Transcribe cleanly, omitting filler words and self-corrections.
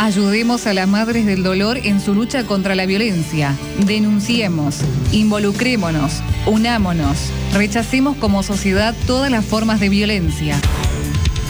Ayudemos a las madres del dolor en su lucha contra la violencia. Denunciemos, involucrémonos, unámonos. Rechacemos como sociedad todas las formas de violencia.